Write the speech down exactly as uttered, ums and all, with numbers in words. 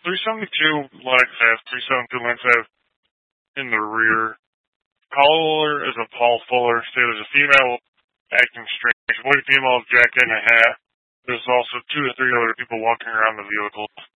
three seventy-two Lennox Ave, three seventy-two Lennox Ave in the rear. Caller is a Paul Fuller. Say there's a female acting strange. White female jacket and a hat. There's also two or three other people walking around the vehicle.